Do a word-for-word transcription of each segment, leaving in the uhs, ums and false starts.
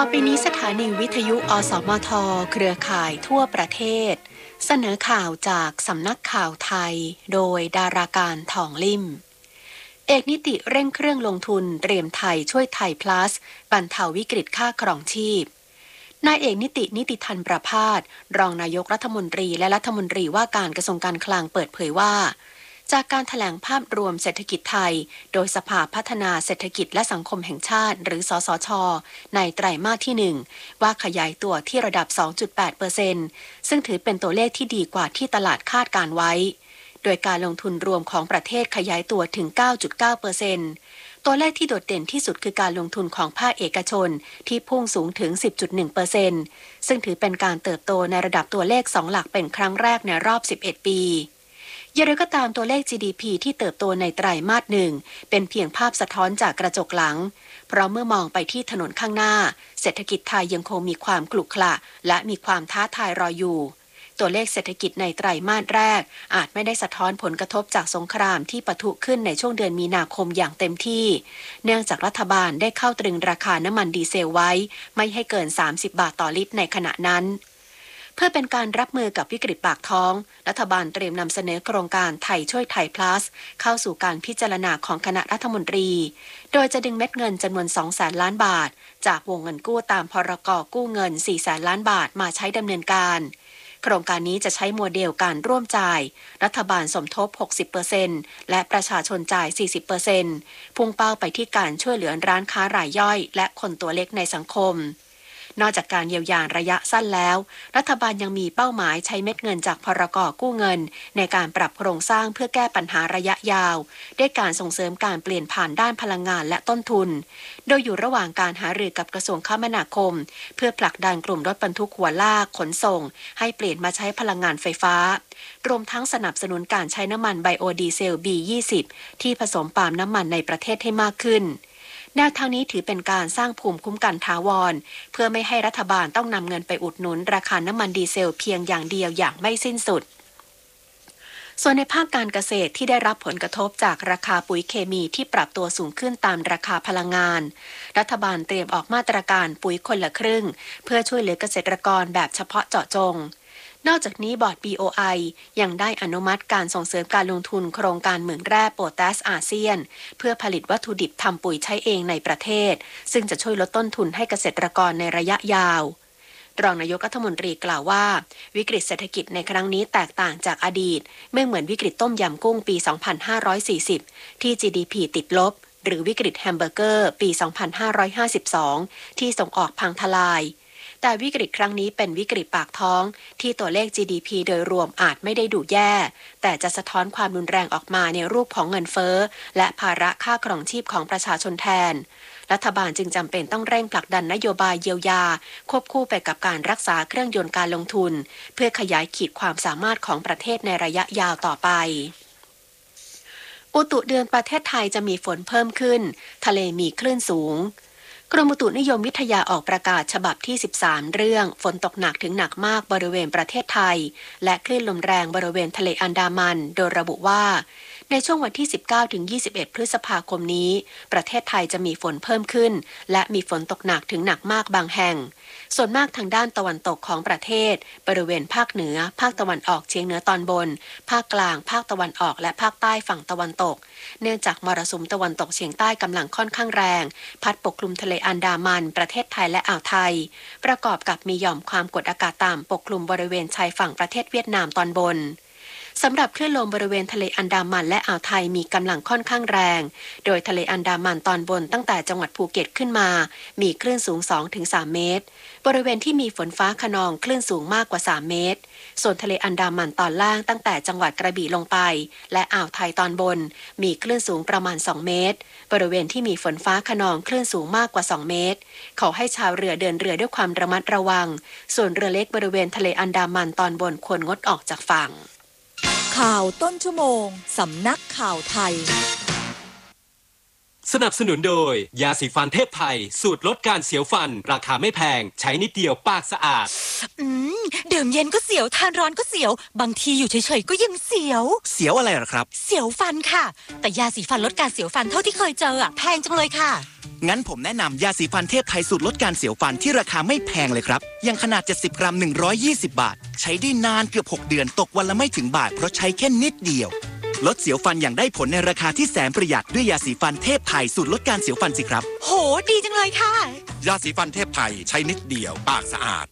ไปนี้สถานีวิทยุอสมทเครือข่ายทั่วประเทศเสนอข่าวจากสำนักข่าวไทยโดยดาราการทองลิ่มเอกนิติเร่งเครื่องลงทุนเตรียมไทยช่วยไทย plus บรรเทาวิกฤตค่าครองชีพนายเอกนิตินิติธันประภาสรองนายกรัฐมนตรีและรัฐมนตรีว่าการกระทรวงการคลังเปิดเผยว่าจากการแถลงภาพรวมเศรษฐกิจไทยโดยสภาพัฒนาเศรษฐกิจและสังคมแห่งชาติหรือสสช.ในไตรมาสที่หนึ่งว่าขยายตัวที่ระดับ สองจุดแปดเปอร์เซ็นต์ ซึ่งถือเป็นตัวเลขที่ดีกว่าที่ตลาดคาดการไว้โดยการลงทุนรวมของประเทศขยายตัวถึง เก้าจุดเก้าเปอร์เซ็นต์ ตัวเลขที่โดดเด่นที่สุดคือการลงทุนของภาคเอกชนที่พุ่งสูงถึง สิบจุดหนึ่งเปอร์เซ็นต์ ซึ่งถือเป็นการเติบโตในระดับตัวเลขสองหลักเป็นครั้งแรกในรอบสิบเอ็ดปีอย่างไรก็ตามตัวเลข จี ดี พี ที่เติบโตในไตรมาสหนึ่งเป็นเพียงภาพสะท้อนจากกระจกหลังเพราะเมื่อมองไปที่ถนนข้างหน้าเศรษฐกิจไทยยังคงมีความขรุขระและมีความท้าทายรออยู่ตัวเลขเศรษฐกิจในไตรมาสแรกอาจไม่ได้สะท้อนผลกระทบจากสงครามที่ปะทุขึ้นในช่วงเดือนมีนาคมอย่างเต็มที่เนื่องจากรัฐบาลได้เข้าตรึงราคาน้ำมันดีเซลไว้ไม่ให้เกินสามสิบบาทต่อลิตรในขณะนั้นเพื่อเป็นการรับมือกับวิกฤตปากท้องรัฐบาลเตรียมนำเสนอโครงการไทยช่วยไทย plus เข้าสู่การพิจารณาของคณะรัฐมนตรีโดยจะดึงเม็ดเงินจำนวน สองแสนล้านบาทจากวงเงินกู้ตามพรก.กู้เงิน สี่แสนล้านบาทมาใช้ดำเนินการโครงการนี้จะใช้โมเดลการร่วมจ่ายรัฐบาลสมทบ หกสิบเปอร์เซ็นต์ และประชาชนจ่าย สี่สิบเปอร์เซ็นต์ พุ่งเป้าไปที่การช่วยเหลือร้านค้ารายย่อยและคนตัวเล็กในสังคมนอกจากการเยียวยาระยะสั้นแล้วรัฐบาลยังมีเป้าหมายใช้เม็ดเงินจากพรก.กู้เงินในการปรับโครงสร้างเพื่อแก้ปัญหาระยะยาวด้วยการส่งเสริมการเปลี่ยนผ่านด้านพลังงานและต้นทุนโดยอยู่ระหว่างการหารือกับกระทรวงคมนาคมเพื่อผลักดันกลุ่มรถบรรทุกหัวลากขนส่งให้เปลี่ยนมาใช้พลังงานไฟฟ้ารวมทั้งสนับสนุนการใช้น้ำมันไบโอดีเซล บี ยี่สิบ ที่ผสมปาล์มน้ำมันในประเทศให้มากขึ้นแนวทางนี้ถือเป็นการสร้างภูมิคุ้มกันถาวรเพื่อไม่ให้รัฐบาลต้องนำเงินไปอุดหนุนราคาน้ำมันดีเซลเพียงอย่างเดียวอย่างไม่สิ้นสุดส่วนในภาคการเกษตรที่ได้รับผลกระทบจากราคาปุ๋ยเคมีที่ปรับตัวสูงขึ้นตามราคาพลังงานรัฐบาลเตรียมออกมาตรการปุ๋ยคนละครึ่งเพื่อช่วยเหลือเกษตรกรแบบเฉพาะเจาะจงนอกจากนี้บอร์ด บี โอ ไอ ยังได้อนุมัติการส่งเสริมการลงทุนโครงการเหมืองแร่โพแทสอาเซียนเพื่อผลิตวัตถุดิบทำปุ๋ยใช้เองในประเทศซึ่งจะช่วยลดต้นทุนให้เกษตรกรในระยะยาวรองนายกรัฐมนตรีกล่าวว่าวิกฤตเศรษฐกิจในครั้งนี้แตกต่างจากอดีตไม่เหมือนวิกฤตต้มยำกุ้งปี สองพันห้าร้อยสี่สิบ ที่ จี ดี พี ติดลบหรือวิกฤตแฮมเบอร์เกอร์ปี สองพันห้าร้อยห้าสิบสอง ที่ส่งออกพังทลายแต่วิกฤตครั้งนี้เป็นวิกฤตปากท้องที่ตัวเลข จี ดี พี โดยรวมอาจไม่ได้ดูแย่แต่จะสะท้อนความรุนแรงออกมาในรูปของเงินเฟ้อและภาระค่าครองชีพของประชาชนแทนรัฐบาลจึงจำเป็นต้องเร่งผลักดันนโยบายเยียวยาควบคู่ไปกับการรักษาเครื่องยนต์การลงทุนเพื่อขยายขีดความสามารถของประเทศในระยะยาวต่อไปอุตุเดือนประเทศไทยจะมีฝนเพิ่มขึ้นทะเลมีคลื่นสูงกรมอุตุนิยมวิทยาออกประกาศฉบับที่สิบสามเรื่องฝนตกหนักถึงหนักมากบริเวณประเทศไทยและคลื่นลมแรงบริเวณทะเลอันดามันโดยระบุว่าในช่วงวันที่ สิบเก้าถึงยี่สิบเอ็ด พฤษภาคมนี้ประเทศไทยจะมีฝนเพิ่มขึ้นและมีฝนตกหนักถึงหนักมากบางแห่งส่วนมากทางด้านตะวันตกของประเทศบริเวณภาคเหนือภาคตะวันออกเฉียงเหนือตอนบนภาคกลางภาคตะวันออกและภาคใต้ฝั่งตะวันตกเนื่องจากมรสุมตะวันตกเฉียงใต้กำลังค่อนข้างแรงพัดปกคลุมทะเลอันดามันประเทศไทยและอ่าวไทยประกอบกับมีหย่อมความกดอากาศต่ำปกคลุมบริเวณชายฝั่งประเทศเวียดนามตอนบนสำหรับคลื่นลมบริเวณทะเลอันดามันและอ่าวไทยมีกำลังค่อนข้างแรงโดยทะเลอันดามันตอนบนตั้งแต่จังหวัดภูเก็ตขึ้นมามีคลื่นสูง สองถึงสาม เมตรบริเวณที่มีฝนฟ้าคะนองคลื่นสูงมากกว่าสามเมตรส่วนทะเลอันดามันตอนล่างตั้งแต่จังหวัดกระบี่ลงไปและอ่าวไทยตอนบนมีคลื่นสูงประมาณสองเมตรบริเวณที่มีฝนฟ้าคะนองคลื่นสูงมากกว่าสองเมตรขอให้ชาวเรือเดินเรือด้วยความระมัดระวังส่วนเรือเล็กบริเวณทะเลอันดามันตอนบนควรงดออกจากฝั่งข่าวต้นชั่วโมงสำนักข่าวไทยสนับสนุนโดยยาสีฟันเทพไทยสูตรลดการเสียวฟันราคาไม่แพงใช้นิดเดียวปากสะอาดอืมดื่มเย็นก็เสียวทานร้อนก็เสียวบางทีอยู่เฉยๆก็ยังเสียวเสียวอะไรหรอครับเสียวฟันค่ะแต่ยาสีฟันลดการเสียวฟันเท่าที่เคยเจออะแพงจังเลยค่ะงั้นผมแนะนำยาสีฟันเทพไทยสูตรลดการเสียวฟันที่ราคาไม่แพงเลยครับยังขนาดเจ็ดสิบกรัมหนึ่งร้อยยี่สิบบาทใช้ได้นานเกือบหกเดือนตกวันละไม่ถึงบาทเพราะใช้แค่นิดเดียวลดเสียวฟันอย่างได้ผลในราคาที่แสนประหยัดด้วยยาสีฟันเทพไทยสูตรลดการเสียวฟันสิครับโหดีจังเลยค่ะยาสีฟันเทพไทยใช้นิดเดียวปากสะอาด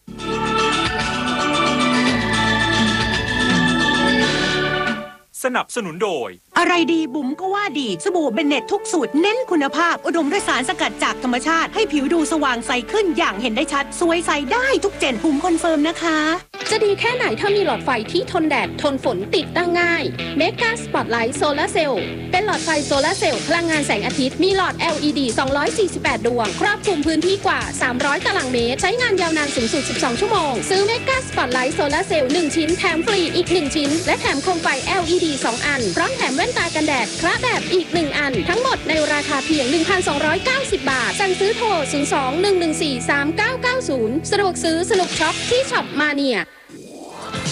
สนับสนุนโดยอะไรดีบุ๋มก็ว่าดีสบู่เบนเน็ตทุกสูตรเน้นคุณภาพอุดมด้วยสารสกัดจากธรรมชาติให้ผิวดูสว่างใสขึ้นอย่างเห็นได้ชัดสวยใสได้ทุกเจนบุ๋มคอนเฟิร์มนะคะจะดีแค่ไหนถ้ามีหลอดไฟที่ทนแดดทนฝนติดตั้งง่ายเมกาสปอตไลท์โซลาร์เซลล์เป็นหลอดไฟโซลาร์เซลล์พลังงานแสงอาทิตย์มีหลอด แอล อี ดี สองร้อยสี่สิบแปดดวงครอบคลุมพื้นที่กว่าสามร้อยตารางเมตรใช้งานยาวนานสูงสุดสิบสองชั่วโมงซื้อเมกาสปอตไลท์โซลาร์เซลล์หนึ่งชิ้นแถมฟรีอีกหนึ่งชิ้นและแถมโคมไฟ แอล อี ดี สองอันพร้อมแถมแว่นตากันแดดคระแบบอีกหนึ่งอันทั้งหมดในราคาเพียง หนึ่งพันสองร้อยเก้าสิบ บาทสั่งซื้อโทรศูนย์ สอง หนึ่ง หนึ่ง สี่ สาม เก้า เก้า ศูนย์สะดวกซื้อสนุกช็อปที่ช็อปมาเนีย